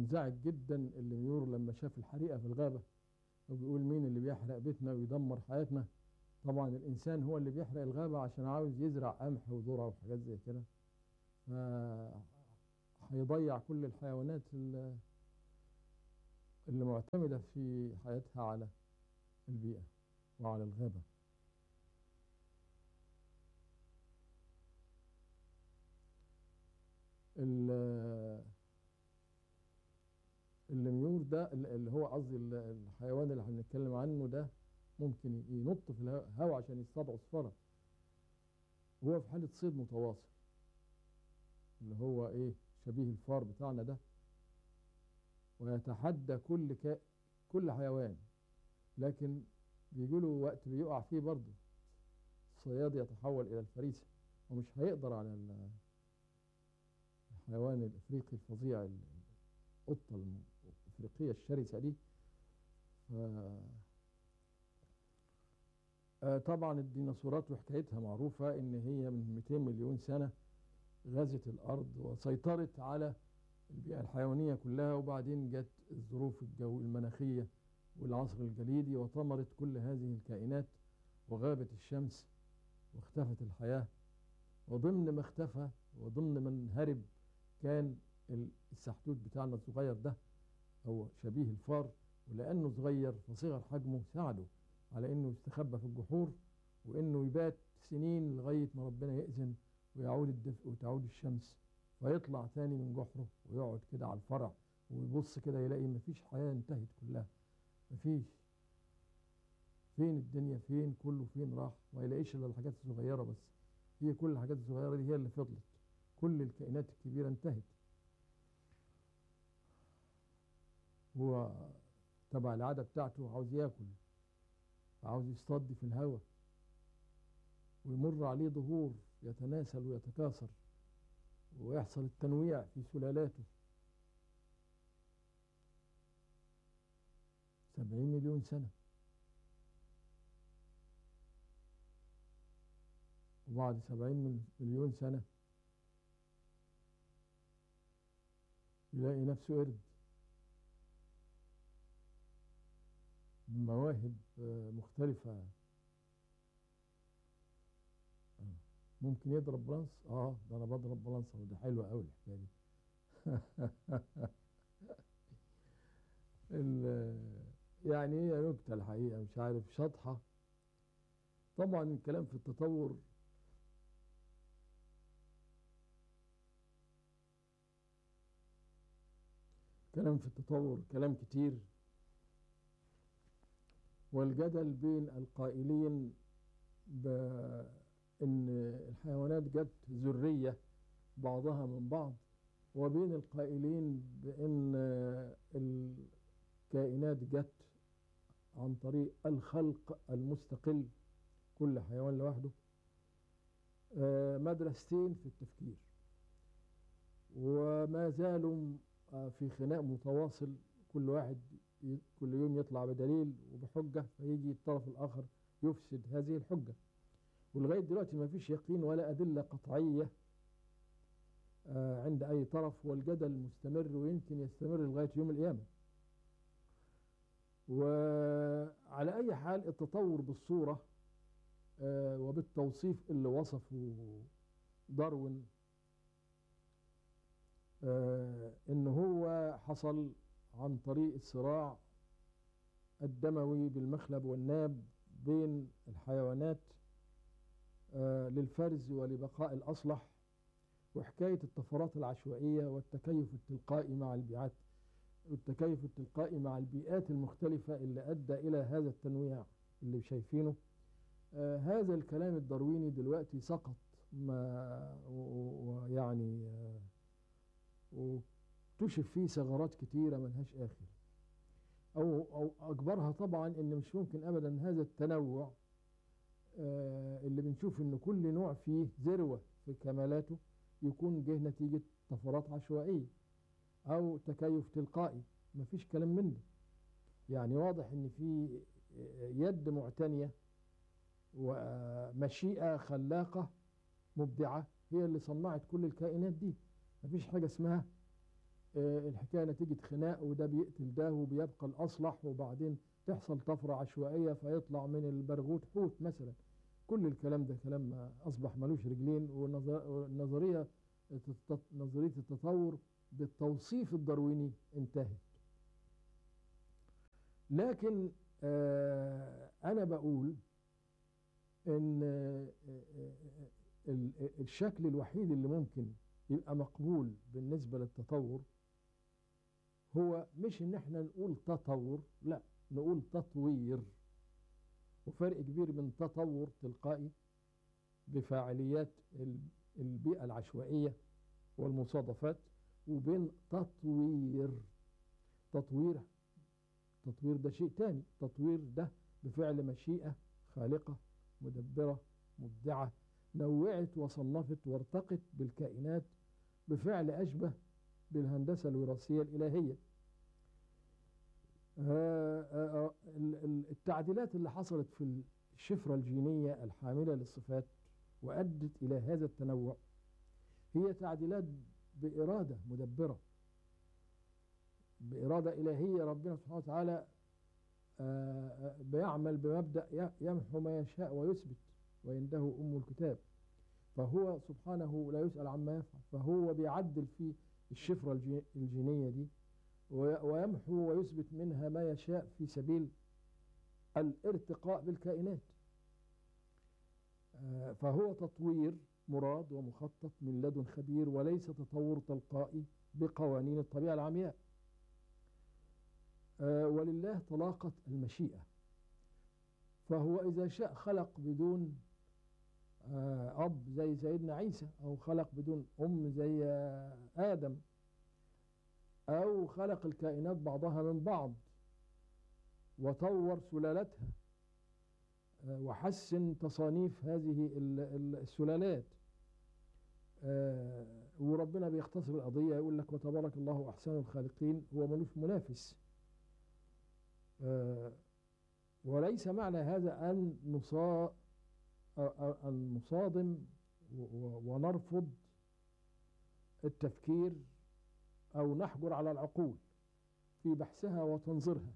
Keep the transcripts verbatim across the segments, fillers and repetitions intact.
منزعج جدا الليميور لما شاف الحريقة في الغابة، وبيقول مين اللي بيحرق بيتنا ويدمر حياتنا؟ طبعا الإنسان هو اللي بيحرق الغابة عشان عاوز يزرع قمح وذرة وحاجات زي كده، فهيضيع كل الحيوانات اللي اللي معتمدة في حياتها على البيئة وعلى الغابة. الليميور ده اللي هو قصدي الحيوان اللي هنتكلم عنه ده ممكن ينط في الهواء عشان يصطاد عصفرة، وهو في حالة صيد متواصل، اللي هو ايه شبيه الفار بتاعنا ده، ويتحدى كل كا كل حيوان، لكن بيجي له وقت بيقع فيه برضه الصياد يتحول إلى الفريسة، ومش هيقدر على الحيوان الإفريقي الفظيع، القطة الإفريقية الشرسة دي. طبعا الديناصورات وحكايتها معروفة إن هي من مئتين مليون سنة غزت الأرض وسيطرت على البيئة الحيوانية كلها، وبعدين جت الظروف الجو المناخية والعصر الجليدي وطمرت كل هذه الكائنات، وغابت الشمس واختفت الحياة. وضمن ما اختفى وضمن من هرب كان السحتوت بتاعنا الصغير ده، أو شبيه الفار، ولأنه صغير فصغر حجمه ساعده على أنه يستخبى في الجحور، وأنه يبات سنين لغاية ما ربنا يأذن ويعود الدفء وتعود الشمس، فيطلع ثاني من جحره ويقعد كده على الفرع ويبص كده يلاقي مفيش حياة، انتهت كلها، مفيش، فين الدنيا، فين كله، فين راح، ما يلاقيش إلا الحاجات الصغيرة بس، هي كل الحاجات الصغيرة دي هي اللي فضلت، كل الكائنات الكبيرة انتهت. هو تبع العادة بتاعته عاوز ياكل، عاوز يصطاد في الهواء، ويمر عليه ظهور يتناسل ويتكاثر ويحصل التنويع في سلالاته. سبعين مليون سنة، وبعد سبعين مليون سنة يلاقي نفسه قرد بمواهب مختلفة. ممكن يضرب بلانس، اه ده انا بضرب بلانس، وده حلوة قوي الحكاية دي. يعني هي نكتة الحقيقة، مش عارف، شطحة. طبعا الكلام في التطور كلام في التطور كلام كتير، والجدل بين القائلين بأن الحيوانات جت ذرية بعضها من بعض، وبين القائلين بأن الكائنات جت عن طريق الخلق المستقل، كل حيوان لوحده. مدرستين في التفكير، وما زالوا في خناق متواصل، كل واحد كل يوم يطلع بدليل وبحجة، فيجي الطرف الآخر يفسد هذه الحجة، ولغاية دلوقتي ما فيش يقين ولا أدلة قطعية عند أي طرف، والجدل مستمر ويمكن يستمر لغاية يوم القيامة. وعلى أي حال التطور بالصورة وبالتوصيف اللي وصفه داروين، إن هو حصل عن طريق الصراع الدموي بالمخلب والناب بين الحيوانات للفرز ولبقاء الأصلح، وحكاية الطفرات العشوائية والتكيف التلقائي مع البيئات والتكيف التلقائي مع البيئات المختلفة اللي أدى إلى هذا التنويع اللي شايفينه. آه هذا الكلام الدارويني دلوقتي سقط، ما ويعني آه واكتشف فيه ثغرات كتيرة ملهاش آخر، أو, أو أكبرها طبعا إن مش ممكن أبدا هذا التنوع آه اللي بنشوف إن كل نوع فيه ذروة في كمالاته يكون جه نتيجة طفرات عشوائية أو تكيف تلقائي، مفيش كلام من ده. يعني واضح إن في يد معتنية ومشيئة خلاقة مبدعة هي اللي صنعت كل الكائنات دي، مفيش حاجة اسمها آه، الحكاية نتيجة خناق وده بيقتل ده وبيبقى الأصلح، وبعدين تحصل طفرة عشوائية فيطلع من البرغوث حوت مثلا. كل الكلام ده كلام أصبح ملوش رجلين. والنظرية نظرية التطور بالتوصيف الدارويني انتهت. لكن آه أنا بقول إن الشكل الوحيد اللي ممكن يبقى مقبول بالنسبة للتطور هو مش إن احنا نقول تطور، لا، نقول تطوير. وفرق كبير بين تطور تلقائي بفاعليات البيئة العشوائية والمصادفات، وبين تطوير. تطوير تطوير ده شيء تاني. تطوير ده بفعل مشيئة خالقة مدبرة مبدعة، نوعت وصنفت وارتقت بالكائنات بفعل أشبه بالهندسة الوراثية الإلهية. التعديلات اللي حصلت في الشفرة الجينية الحاملة للصفات وأدت إلى هذا التنوع هي تعديلات بإرادة مدبرة، بإرادة إلهية. ربنا سبحانه وتعالى بيعمل بمبدأ يمحو ما يشاء ويثبت وعنده أم الكتاب، فهو سبحانه لا يسأل عما يفعل. فهو بيعدل في الشفرة الجينية دي ويمحو ويثبت منها ما يشاء في سبيل الارتقاء بالكائنات. فهو تطوير مراد ومخطط من لدن خبير، وليس تطور تلقائي بقوانين الطبيعة العمياء. ولله طلاقة المشيئة، فهو إذا شاء خلق بدون أب زي سيدنا عيسى، أو خلق بدون أم زي آدم، أو خلق الكائنات بعضها من بعض وطور سلالتها وحسن تصانيف هذه السلالات. وربنا بيختصر القضية يقول لك وتبارك الله أحسن الخالقين، هو ملوش منافس. وليس معنى هذا أن نصا أن نصادم ونرفض التفكير أو نحجر على العقول في بحثها وتنظيرها،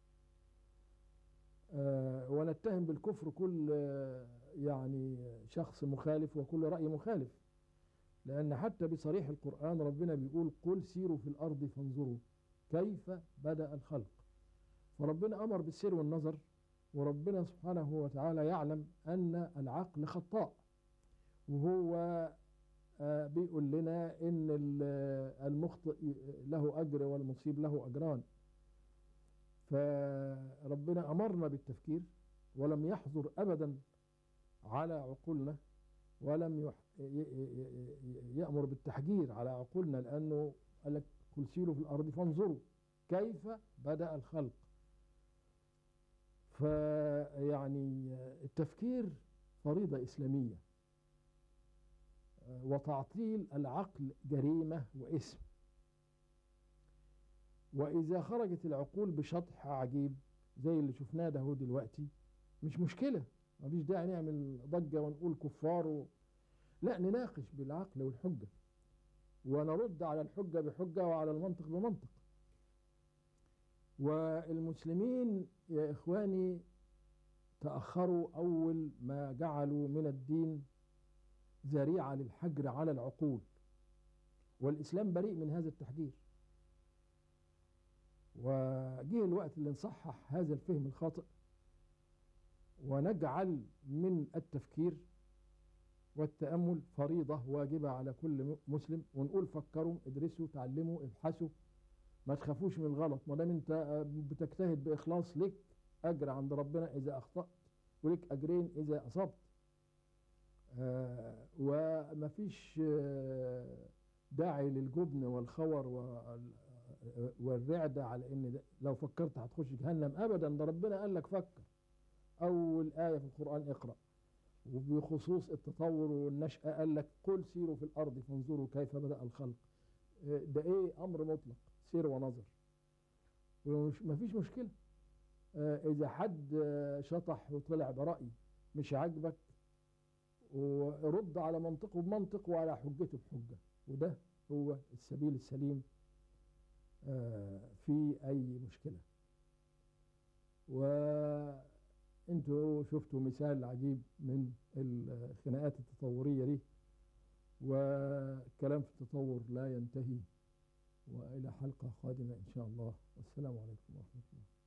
ونتهم بالكفر كل يعني شخص مخالف وكل رأي مخالف. لأن حتى بصريح القرآن ربنا بيقول قل سيروا في الأرض فانظروا كيف بدأ الخلق. فربنا أمر بالسير والنظر، وربنا سبحانه وتعالى يعلم أن العقل خطاء، وهو بيقول لنا إن المخطئ له أجر والمصيب له أجران. فربنا أمرنا بالتفكير ولم يحظر أبدا على عقولنا، ولم يأمر بالتحجير على عقولنا، لأنه قال لك كل سيروا في الأرض فانظروا كيف بدأ الخلق. فيعني التفكير فريضة إسلامية، وتعطيل العقل جريمة وإثم. وإذا خرجت العقول بشطح عجيب زي اللي شفناه ده هو دلوقتي مش مشكلة، مفيش داعي نعمل ضجة ونقول كفار و... لا، نناقش بالعقل والحجة ونرد على الحجة بحجة وعلى المنطق بمنطق. والمسلمين يا إخواني تأخروا أول ما جعلوا من الدين ذريعة للحجر على العقول، والإسلام بريء من هذا التحجير. وجه الوقت اللي نصحح هذا الفهم الخاطئ ونجعل من التفكير والتأمل فريضة واجبة على كل مسلم، ونقول فكروا ادرسوا تعلموا ابحثوا، ما تخافوش من الغلط. ما دام انت بتجتهد بإخلاص لك أجر عند ربنا إذا أخطأت، ولك أجرين إذا أصبت. آه ومفيش آه داعي للجبن والخور والرعدة على إن لو فكرت هتخش جهنم أبدا. ده ربنا قال لك فكر. أول آية في القرآن اقرأ. وبخصوص التطور والنشأة قال لك قل سيروا في الأرض فانظروا كيف بدأ الخلق. ده إيه؟ أمر مطلق، سير ونظر، ومفيش مشكلة. إذا حد شطح وطلع برأي مش عاجبك، ورد على منطقه بمنطق وعلى حجته بحجة، وده هو السبيل السليم آه، في أي مشكلة. وانتوا شفتوا مثال عجيب من الخناقات التطورية دي، والكلام في التطور لا ينتهي. وإلى حلقة قادمة إن شاء الله، والسلام عليكم ورحمة الله.